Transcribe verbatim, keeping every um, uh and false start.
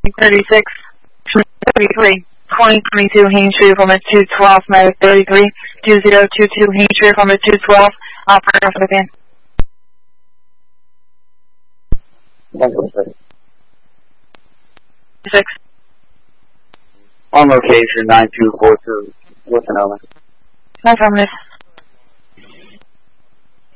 thirty-six, thirty-three, twenty twenty-two, Haines Street, from a two twelve, medic thirty-three, two zero two two, Haines Street, from a two twelve, operator for the van. Six. On location, nine two four two, what's an element? Affirmative.